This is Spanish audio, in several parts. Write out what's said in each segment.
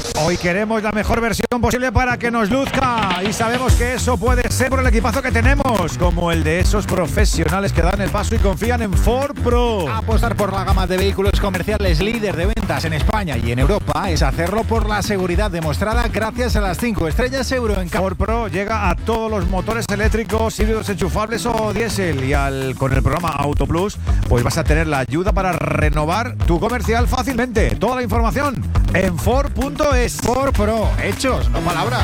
Hoy queremos la mejor versión posible para que nos luzca y sabemos que eso puede ser por el equipazo que tenemos, como el de esos profesionales que dan el paso y confían en Ford Pro. Apostar por la gama de vehículos comerciales líder de ventas en España y en Europa es hacerlo por la seguridad demostrada gracias a las 5 estrellas Euro en Ford Pro llega a todos los motores eléctricos, híbridos enchufables o diésel y con el programa Auto Plus pues vas a tener la ayuda para renovar tu comercial fácilmente. Toda la información en Ford.es. Ford Pro, hechos, no palabras.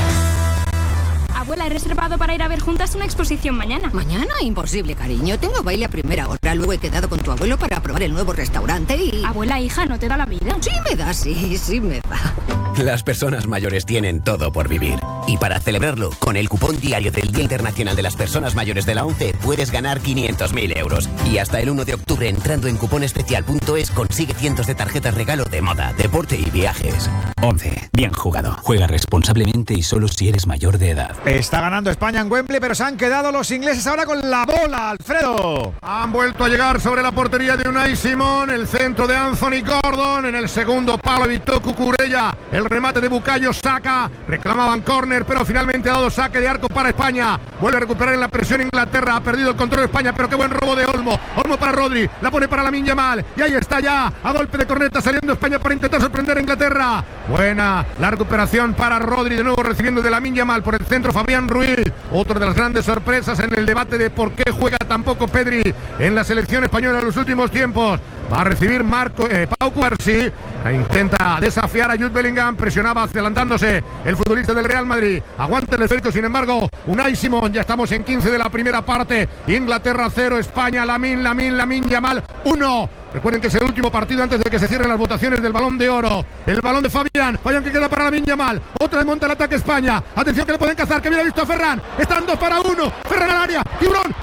Abuela, he reservado para ir a ver juntas una exposición mañana. ¿Mañana? Imposible, cariño. Tengo baile a primera hora. Luego he quedado con tu abuelo para probar el nuevo restaurante y... Abuela, hija, ¿no te da la vida? Sí me da, sí me da. Las personas mayores tienen todo por vivir. Y para celebrarlo, con el cupón diario del Día Internacional de las Personas Mayores de la ONCE, puedes ganar 500.000 euros. Y hasta el 1 de octubre, entrando en cuponespecial.es, consigue cientos de tarjetas regalo de moda, deporte y viajes. ONCE. Bien jugado. Juega responsablemente y solo si eres mayor de edad. Está ganando España en Wembley, pero se han quedado los ingleses ahora con la bola, Alfredo. Han vuelto a llegar sobre la portería de Unai Simón, el centro de Anthony Gordon, en el segundo palo evitó Cucurella, el remate de Bukayo Saka, reclamaban córner, pero finalmente ha dado saque de arco para España, vuelve a recuperar en la presión Inglaterra, ha perdido el control de España, pero qué buen robo de Olmo para Rodri, la pone para Lamine Yamal, y ahí está ya, a golpe de corneta saliendo España para intentar sorprender a Inglaterra, buena la recuperación para Rodri, de nuevo recibiendo de Lamine Yamal por el centro Fabián Ruiz, otra de las grandes sorpresas en el debate de por qué juega tan poco Pedri en la selección española en los últimos tiempos. Va a recibir Pau Cubarsí, intenta desafiar a Jude Bellingham, presionaba adelantándose el futbolista del Real Madrid, aguanta el esférico, sin embargo Unai Simón, ya estamos en 15 de la primera parte, Inglaterra 0, España, Lamine Yamal 1. Recuerden que es el último partido antes de que se cierren las votaciones del Balón de Oro. El balón de Fabián que queda para Lamine Yamal. Otra vez monta el ataque España. Atención que le pueden cazar, que viene visto a Ferran. Están 2 para 1. Ferran al área. Tiburón.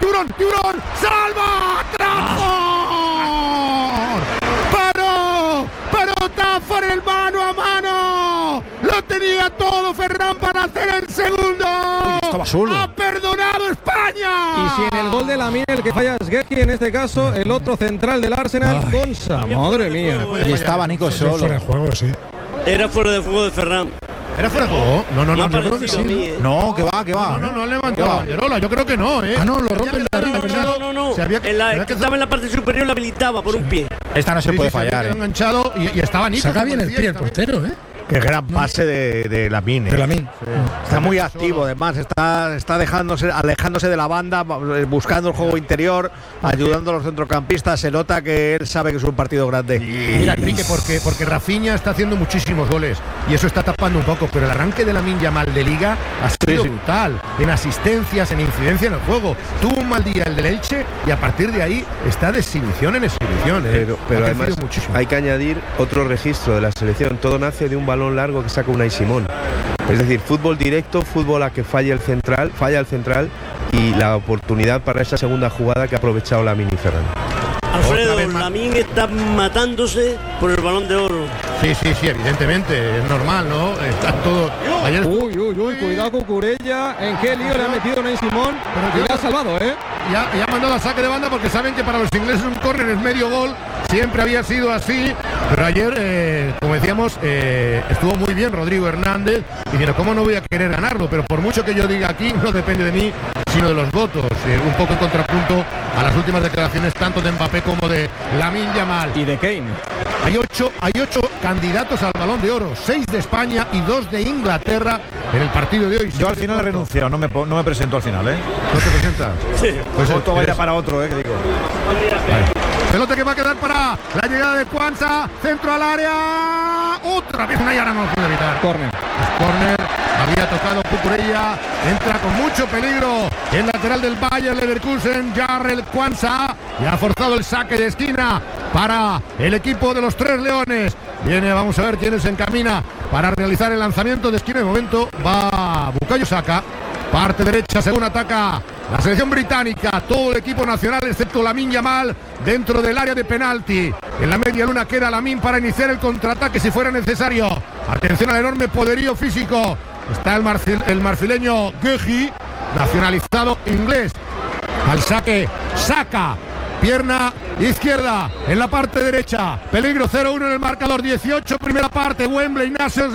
¡Salva! ¡Trafor! ¡Paró Trafor el mano a mano! Lo tenía todo Ferran para hacer el segundo. Estaba solo. ¡Ha perdonado España! Y si en el gol de Lamine el que falla es Guehi, en este caso el otro central del Arsenal, Konsa. Madre mía. Y estaba Nico solo. Fuera de juego, sí. Era fuera de juego de Ferran. ¿Era fuera de juego? No, yo creo que sí. No, que va. No levantó la banderola, yo creo que no, ¿eh? No, lo rompen de arriba, ¿verdad? No. El que estaba en la parte superior la habilitaba por un pie. Esta no se puede fallar, enganchado y estaba Nico. Saca bien el pie el portero, ¿eh? Qué gran pase de Lamine. Está muy activo, además, está alejándose de la banda, buscando el juego interior, ayudando a los centrocampistas. Se nota que él sabe que es un partido grande. Mira, Enrique, porque Rafinha está haciendo muchísimos goles y eso está tapando un poco, pero el arranque de Lamine Yamal de Liga ha sido brutal, en asistencias, en incidencia en el juego. Tuvo un mal día el del Elche y a partir de ahí está de exhibición en exhibición. Pero además hay que añadir otro registro de la selección. Todo nace de un balón largo que saca Unai Simón. Es decir, fútbol directo, fútbol a que falla el central y la oportunidad para esa segunda jugada que ha aprovechado Lamine y Ferran. Alfredo, Lamine está matándose por el Balón de Oro. Sí, evidentemente, es normal, ¿no? Está todo. Ayer... Uy, cuidado con Cucurella. ¿En qué lío le ha metido Unai Simón? Pero le ha salvado, ¿eh? Ya ha mandado a saque de banda porque saben que para los ingleses un córner es medio gol. Siempre había sido así. Pero ayer, como decíamos, estuvo muy bien Rodrigo Hernández. Y dijeron, ¿cómo no voy a querer ganarlo? Pero por mucho que yo diga aquí, no depende de mí, sino de los votos. Un poco en contrapunto a las últimas declaraciones tanto de Mbappé como de Lamine Yamal. Y de Kane. Hay ocho candidatos al Balón de Oro, 6 de España y 2 de Inglaterra en el partido de hoy. Yo al final he renunciado, no me presento al final, ¿eh? ¿No te presentas? Sí. Pues esto vaya para otro, que digo. Pelota que va a quedar para la llegada de Cuanza, centro al área. Otra vez una no lo puede evitar. Corner. Había tocado Cucurella, entra con mucho peligro el lateral del Bayer Leverkusen, Jarrell Cuanza, y ha forzado el saque de esquina para el equipo de los Tres Leones. Viene, vamos a ver quién se encamina para realizar el lanzamiento de esquina. De momento va Bukayo Saka, parte derecha según ataca la selección británica, todo el equipo nacional excepto Lamine Yamal dentro del área de penalti. En la media luna queda Lamine para iniciar el contraataque si fuera necesario. Atención al enorme poderío físico. Está el marfileño Guehi, nacionalizado inglés. Al saque, Saka, pierna izquierda en la parte derecha. Peligro 0-1 en el marcador. 18 primera parte. Wembley, Nations